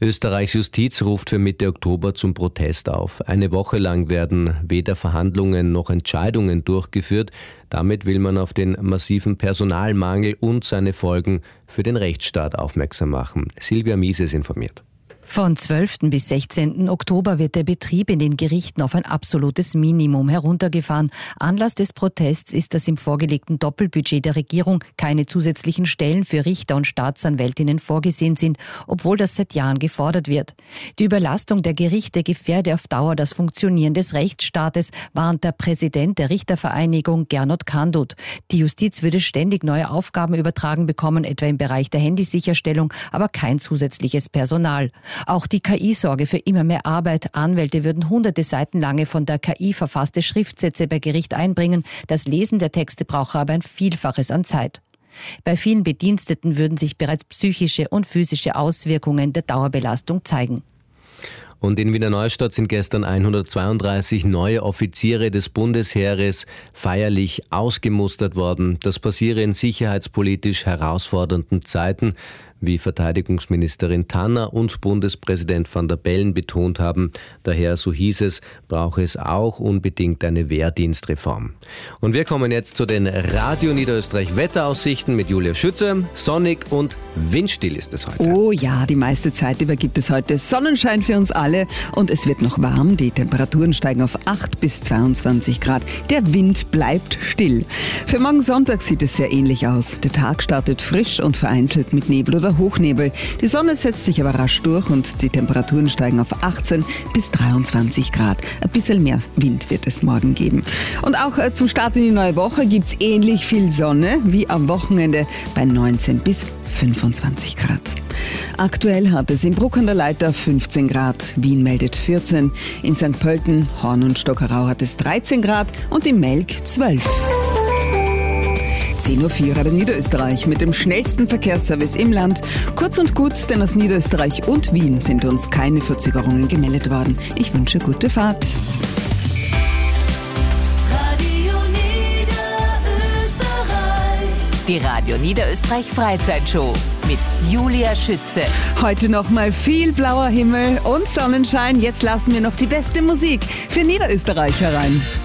Österreichs Justiz ruft für Mitte Oktober zum Protest auf. Eine Woche lang werden weder Verhandlungen noch Entscheidungen durchgeführt. Damit will man auf den massiven Personalmangel und seine Folgen für den Rechtsstaat aufmerksam machen. Silvia Mieses informiert. Von 12. bis 16. Oktober wird der Betrieb in den Gerichten auf ein absolutes Minimum heruntergefahren. Anlass des Protests ist, dass im vorgelegten Doppelbudget der Regierung keine zusätzlichen Stellen für Richter und Staatsanwältinnen vorgesehen sind, obwohl das seit Jahren gefordert wird. Die Überlastung der Gerichte gefährde auf Dauer das Funktionieren des Rechtsstaates, warnt der Präsident der Richtervereinigung Gernot Kandut. Die Justiz würde ständig neue Aufgaben übertragen bekommen, etwa im Bereich der Handysicherstellung, aber kein zusätzliches Personal. Auch die KI sorge für immer mehr Arbeit. Anwälte würden hunderte Seiten lange von der KI verfasste Schriftsätze bei Gericht einbringen. Das Lesen der Texte brauche aber ein Vielfaches an Zeit. Bei vielen Bediensteten würden sich bereits psychische und physische Auswirkungen der Dauerbelastung zeigen. Und in Wiener Neustadt sind gestern 132 neue Offiziere des Bundesheeres feierlich ausgemustert worden. Das passiere in sicherheitspolitisch herausfordernden Zeiten, wie Verteidigungsministerin Tanner und Bundespräsident Van der Bellen betont haben. Daher, so hieß es, brauche es auch unbedingt eine Wehrdienstreform. Und wir kommen jetzt zu den Radio Niederösterreich Wetteraussichten mit Julia Schütze. Sonnig und windstill ist es heute. Oh ja, die meiste Zeit über gibt es heute Sonnenschein für uns alle und es wird noch warm. Die Temperaturen steigen auf 8 bis 22 Grad. Der Wind bleibt still. Für morgen Sonntag sieht es sehr ähnlich aus. Der Tag startet frisch und vereinzelt mit Nebel oder Hochnebel. Die Sonne setzt sich aber rasch durch und die Temperaturen steigen auf 18 bis 23 Grad. Ein bisschen mehr Wind wird es morgen geben. Und auch zum Start in die neue Woche gibt es ähnlich viel Sonne wie am Wochenende bei 19 bis 25 Grad. Aktuell hat es in Bruck an der Leiter 15 Grad, Wien meldet 14, in St. Pölten, Horn und Stockerau hat es 13 Grad und in Melk 12. 10.04 Uhr Radio Niederösterreich mit dem schnellsten Verkehrsservice im Land. Kurz und gut, denn aus Niederösterreich und Wien sind uns keine Verzögerungen gemeldet worden. Ich wünsche gute Fahrt. Radio Niederösterreich. Die Radio Niederösterreich Freizeitshow mit Julia Schütze. Heute nochmal viel blauer Himmel und Sonnenschein. Jetzt lassen wir noch die beste Musik für Niederösterreich herein.